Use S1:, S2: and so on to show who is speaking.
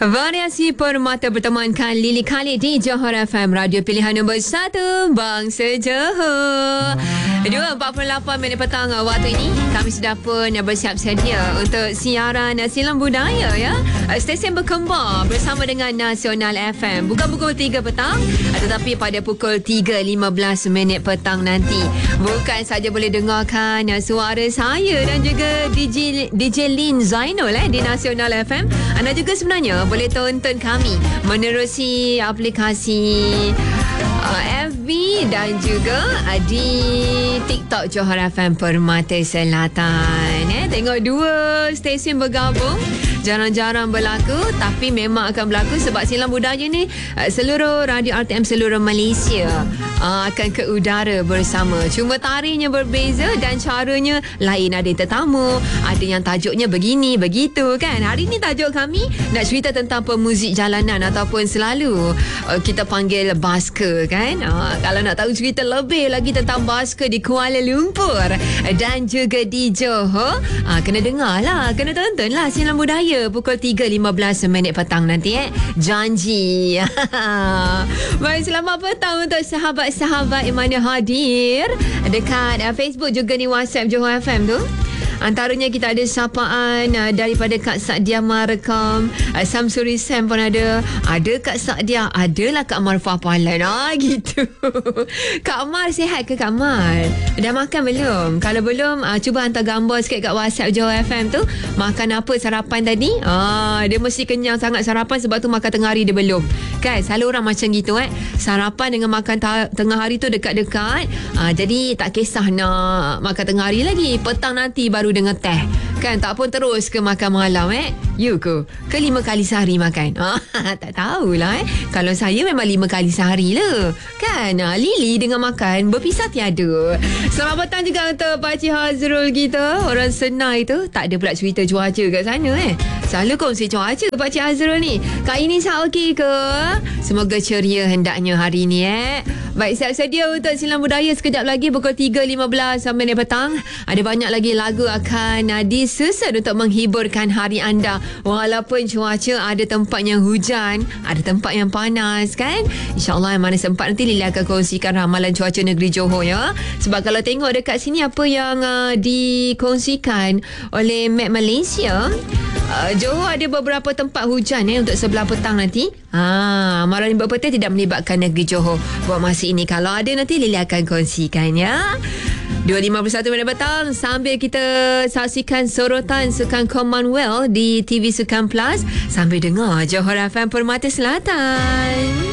S1: Variasi Permata bertemankan Lily Khalid di Johor FM, radio pilihan nombor 1 Bangsa Johor. 2.48 minit petang waktu ini. Kami sudah pun bersiap sedia untuk siaran Silam Budaya ya. Stesen berkembang bersama dengan Nasional FM. Bukan pukul 3 petang, tetapi pada pukul 3.15 minit petang nanti. Bukan saja boleh dengarkan suara saya dan juga DJ Lin Zainul di Nasional FM. Anda juga sebenarnya boleh tonton kami menerusi aplikasi FB dan juga di TikTok Johor FM Permata Selatan. Tengok dua stesen bergabung. Jarang-jarang berlaku, tapi memang akan berlaku sebab Silam Budaya ni seluruh radio RTM seluruh Malaysia akan ke udara bersama. Cuma tarikhnya berbeza dan caranya lain. Ada yang tetamu, ada yang tajuknya begini, begitu kan. Hari ni tajuk kami nak cerita tentang pemuzik jalanan ataupun selalu kita panggil basker kan. Kalau nak tahu cerita lebih lagi tentang basker di Kuala Lumpur dan juga di Johor, kena dengar lah, kena tonton lah Silam Budaya pukul 3.15 minit petang nanti janji. Baik, selamat petang untuk sahabat-sahabat yang mana hadir dekat Facebook juga ni WhatsApp Johor FM tu. Antaranya kita ada sapaan daripada Kak Sadia Markam, Samsuri Sam pun ada Kak Sadia, adalah Kak Marfah Palan gitu. Kak Mar sihat ke Kak Mar? Dah makan belum? Kalau belum, cuba hantar gambar sikit kat WhatsApp Johor FM tu. Makan apa sarapan tadi? Dia mesti kenyang sangat sarapan, sebab tu makan tengah hari dia belum. Kan selalu orang macam gitu sarapan dengan makan tengah hari tu dekat-dekat. Jadi tak kisah nak makan tengah hari lagi, petang nanti baru dengan teh kan. Tak pun terus ke makan malam you ke 5 kali sehari makan? Tak tahulah Kalau saya memang 5 kali sehari lah kan. Lily dengan makan berpisah tiada. Selamat petang juga untuk Pakcik Hazrul kita, orang Senai tu. Tak ada pula cerita cuaca kat sana Selalu kongsi cuaca Pakcik Hazrul ni. Kak ini sihat okey ke? Semoga ceria hendaknya hari ni Baik, siap sedia untuk Silam Budaya sekejap lagi pukul 3.15 minit petang. Ada banyak lagi lagu akan disusun untuk menghiburkan hari anda. Walaupun cuaca ada tempat yang hujan, ada tempat yang panas kan. InsyaAllah yang mana sempat nanti Lili akan kongsikan ramalan cuaca negeri Johor ya. Sebab kalau tengok dekat sini apa yang dikongsikan oleh Map Malaysia, Johor ada beberapa tempat hujan untuk sebelah petang nanti. Amaran berpetir tidak melibatkan negeri Johor buat masa ini. Kalau ada nanti Lili akan kongsikan ya. 2.51 minit petang sambil kita saksikan sorotan Sukan Commonwealth di TV Sukan Plus sambil dengar Johor FM Permata Selatan.